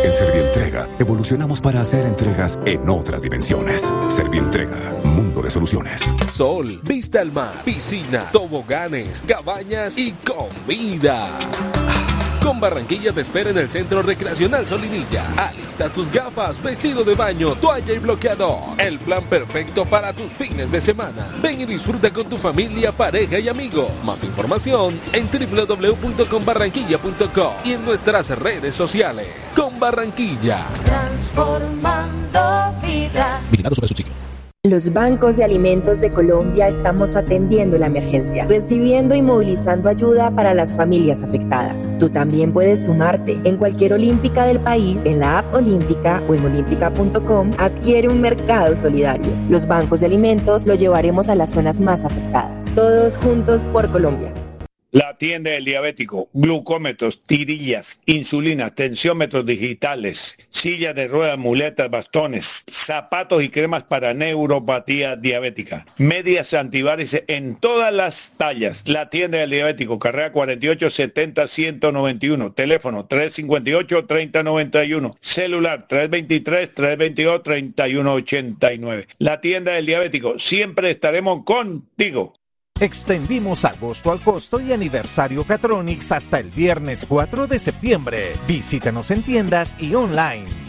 En Servientrega, evolucionamos para hacer entregas en otras dimensiones. Servientrega, mundo de soluciones. Sol, vista al mar, piscina, toboganes, cabañas y comida. Con Barranquilla te espera en el Centro Recreacional Solinilla. Alista tus gafas, vestido de baño, toalla y bloqueador. El plan perfecto para tus fines de semana. Ven y disfruta con tu familia, pareja y amigos. Más información en www.conbarranquilla.com y en nuestras redes sociales. Con Barranquilla. Transformando vidas. Vigilado Supersubsidio. Los bancos de alimentos de Colombia estamos atendiendo la emergencia, recibiendo y movilizando ayuda para las familias afectadas. Tú también puedes sumarte. En cualquier olímpica del país, en la app Olímpica o en olímpica.com, adquiere un mercado solidario. Los bancos de alimentos lo llevaremos a las zonas más afectadas. Todos juntos por Colombia. La tienda del diabético, glucómetros, tirillas, insulina, tensiómetros digitales, sillas de ruedas, muletas, bastones, zapatos y cremas para neuropatía diabética, medias antivarices en todas las tallas. La tienda del diabético, carrera 48 70 191, teléfono 358 3091, celular 323 322 3189. La tienda del diabético, siempre estaremos contigo. Extendimos agosto al costo y aniversario Catronics hasta el viernes 4 de septiembre. Visítanos en tiendas y online.